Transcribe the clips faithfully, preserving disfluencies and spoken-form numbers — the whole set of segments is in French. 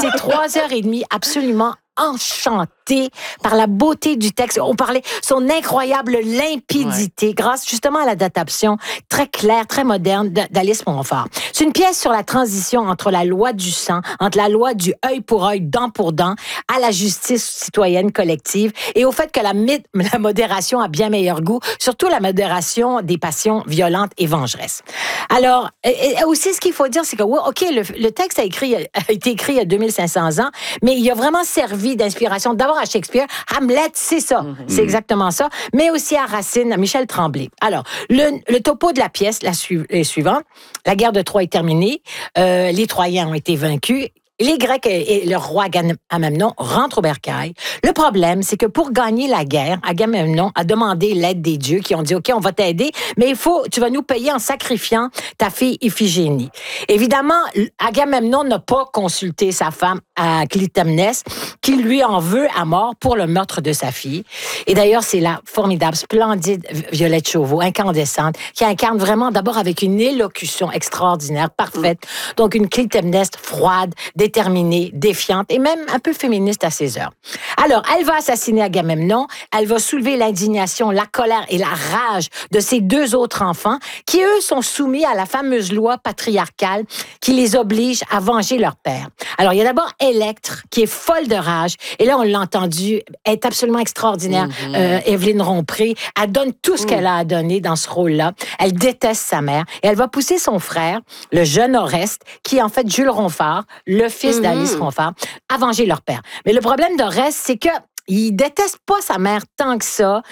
c'est trois heures et demie absolument enchanté par la beauté du texte. On parlait son incroyable limpidité ouais. grâce justement à l'adaptation très claire, très moderne d'Alice Montfort. C'est une pièce sur la transition entre la loi du sang, entre la loi du œil pour œil, dent pour dent, à la justice citoyenne collective et au fait que la, la modération a bien meilleur goût, surtout la modération des passions violentes et vengeresses. Alors, et, et aussi ce qu'il faut dire, c'est que, ouais, OK, le, le texte a, écrit, a été écrit il y a deux mille cinq cents ans, mais il a vraiment servi d'inspiration d'abord à Shakespeare. Hamlet, c'est ça. Mm-hmm. C'est exactement ça. Mais aussi à Racine, à Michel Tremblay. Alors, le, le topo de la pièce la su- est suivant. La guerre de Troie est terminée. Euh, les Troyens ont été vaincus. Les Grecs et le roi Agamemnon rentrent au bercail. Le problème, c'est que pour gagner la guerre, Agamemnon a demandé l'aide des dieux qui ont dit, OK, on va t'aider, mais il faut, tu vas nous payer en sacrifiant ta fille Iphigénie. Évidemment, Agamemnon n'a pas consulté sa femme à Clytemnestre, qui lui en veut à mort pour le meurtre de sa fille. Et d'ailleurs, c'est la formidable, splendide Violette Chauveau, incandescente, qui incarne vraiment d'abord avec une élocution extraordinaire, parfaite. Donc, une Clytemnestre froide, déterminée, défiante et même un peu féministe à ses heures. Alors, elle va assassiner Agamemnon, elle va soulever l'indignation, la colère et la rage de ses deux autres enfants qui, eux, sont soumis à la fameuse loi patriarcale qui les oblige à venger leur père. Alors, il y a d'abord Électre qui est folle de rage et là, on l'a entendu, elle est absolument extraordinaire. Mm-hmm. Euh, Évelyne Rompré, elle donne tout ce mm. qu'elle a à donner dans ce rôle-là. Elle déteste sa mère et elle va pousser son frère, le jeune Oreste, qui est en fait Jules Ronfort, le fils mm-hmm. d'Alice Ronfort, à venger leur père. Mais le problème d'Oreste, c'est que il déteste pas sa mère tant que ça.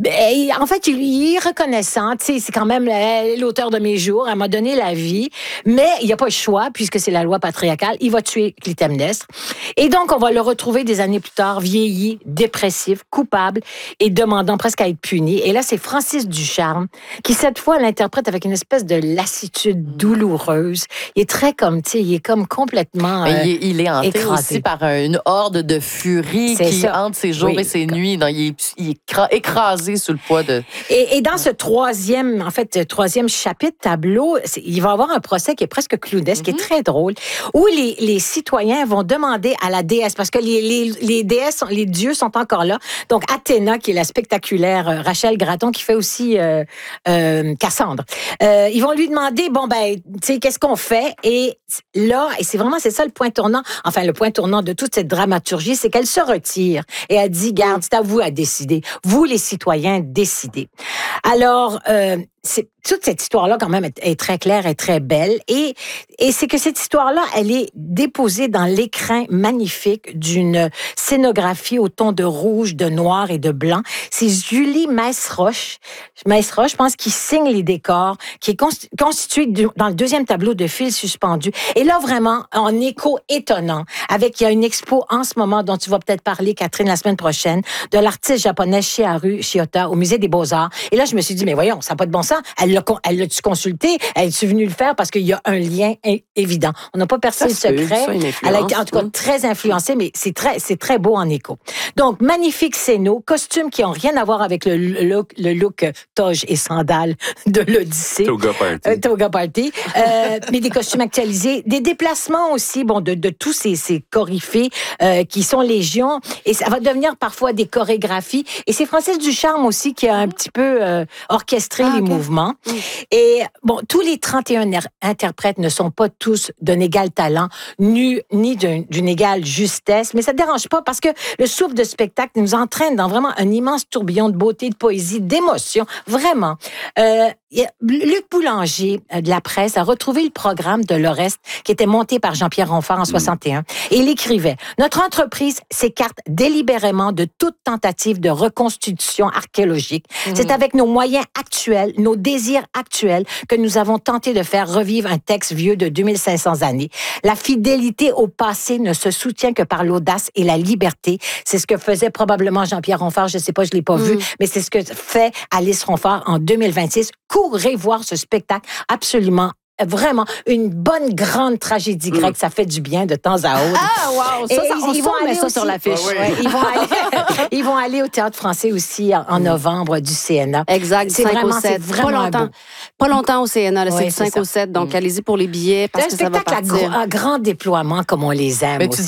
Et en fait, il est reconnaissant. Tu sais, c'est quand même l'auteur de mes jours. Elle m'a donné la vie. Mais il n'y a pas le choix, puisque c'est la loi patriarcale. Il va tuer Clytemnestre. Et donc, on va le retrouver des années plus tard, vieilli, dépressif, coupable et demandant presque à être puni. Et là, c'est Francis Ducharme qui, cette fois, l'interprète avec une espèce de lassitude douloureuse. Il est très comme, tu sais, il est comme complètement euh, il, est, il est hanté écrasé. aussi par une horde de furie c'est qui ça. hante ses jours oui. et ses nuits. Donc, il, est, il est écrasé sous le poids de... Et, et dans ce troisième, en fait, troisième chapitre, tableau, il va y avoir un procès qui est presque clownesque, mm-hmm. qui est très drôle, où les, les citoyens vont demander à la déesse, parce que les, les, les déesses, les dieux sont encore là. Donc, Athéna, qui est la spectaculaire euh, Rachel Graton, qui fait aussi euh, euh, Cassandre. Euh, ils vont lui demander, bon, ben, tu sais, qu'est-ce qu'on fait? Et là, et c'est vraiment, c'est ça le point tournant, enfin, le point tournant de toute cette dramaturgie, c'est qu'elle se retire. Et elle dit, garde, c'est à vous à décider. Vous, les citoyens, décidez. Alors, euh, c'est, toute cette histoire-là, quand même, est, est très claire et très belle. Et, et c'est que cette histoire-là, elle est déposée dans l'écrin magnifique d'une scénographie au ton de rouge, de noir et de blanc. C'est Julie Maisroche, Maisroche, je pense, qui signe les décors, qui est constituée dans le deuxième tableau de fils suspendus. Et là, vraiment, en écho étonnant, avec, il y a une expo en ce moment dont tu vas peut-être parler, Catherine, la semaine prochaine, de l'artiste japonaise Shiharu Shiota au Musée des Beaux-Arts. Et là, je me suis dit, mais voyons, ça n'a pas de bon sens. Elle l'a, elle l'a-tu consulté? Elle est-tu venue le faire parce qu'il y a un lien évident? On n'a pas percé le secret. Elle a été, en tout cas, très influencée, mais c'est très, c'est très beau en écho. Donc, magnifique scéno, costumes qui n'ont rien à voir avec le look, le look toge et sandales de l'Odyssée. Toga Party. Euh, toga Party. Euh, mais des costumes actualisés. Des déplacements aussi, bon, de, de tous ces, ces coryphées euh, qui sont légion. Et ça va devenir parfois des chorégraphies. Et c'est Francis Ducharme aussi qui a un petit peu euh, orchestré ah, les okay. mouvements. Mm. Et bon, tous les trente et un interprètes ne sont pas tous d'un égal talent, ni, ni d'un, d'une égale justesse, mais ça ne dérange pas parce que le souffle de spectacle nous entraîne dans vraiment un immense tourbillon de beauté, de poésie, d'émotion, vraiment. Euh, Luc Boulanger de la Presse a retrouvé le programme de l'Oreste qui était monté par Jean-Pierre Ronfort en soixante et un et il écrivait « Notre entreprise s'écarte délibérément de toute tentative de reconstitution archéologique. Mmh. C'est avec nos moyens actuels, nos désirs actuels que nous avons tenté de faire revivre un texte vieux de deux mille cinq cents années. La fidélité au passé ne se soutient que par l'audace et la liberté. C'est ce que faisait probablement Jean-Pierre Ronfort, je ne sais pas, je ne l'ai pas mmh. vu, mais c'est ce que fait Alice Ronfort en deux mille vingt-six. Courez voir ce spectacle absolument vraiment une bonne grande tragédie grecque, ça fait du bien de temps à autre. Ah wow, ça, ça ils, on ils vont aller ça aussi, sur l'affiche. Ah, oui. ouais, ils vont aller, ils vont aller au Théâtre Français aussi en, en novembre du C N A. Exact, c'est cinq vraiment, au sept. c'est vraiment pas longtemps, beau. Pas longtemps au C N A, là, ouais, c'est du cinq c'est au sept, donc mm. allez-y pour les billets parce c'est que ça va partir. C'est un spectacle à, gros, à grand déploiement comme on les aime. Mais aussi.